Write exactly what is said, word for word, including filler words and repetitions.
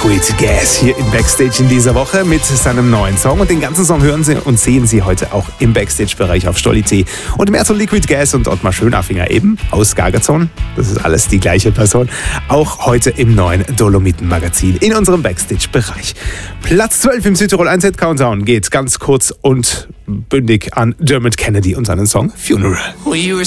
Liquid Gas hier im Backstage in dieser Woche mit seinem neuen Song. Und den ganzen Song hören Sie und sehen Sie heute auch im Backstage-Bereich auf Stolli T. Und mehr zu Liquid Gas und Ottmar Schönaffinger eben aus Gagazon. Das ist alles die gleiche Person. Auch heute im neuen Dolomiten-Magazin in unserem Backstage-Bereich. Platz zwölf im Südtirol eins Hit Countdown geht ganz kurz und bündig an Dermot Kennedy und seinen Song Funeral.